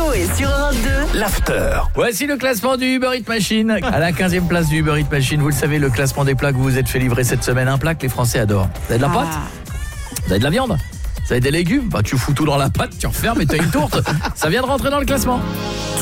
et sur Europe 2, l'after. Voici le classement du Uber Eats Machine. À la 15e place du Uber Eats Machine, vous le savez, le classement des plats que vous vous êtes fait livrer cette semaine. Un plat que les Français adorent. Vous avez de la pâte ? Vous avez de la viande ? Vous avez des légumes ? Bah tu fous tout dans la pâte, tu refermes et t'as une tourte. Ça vient de rentrer dans le classement.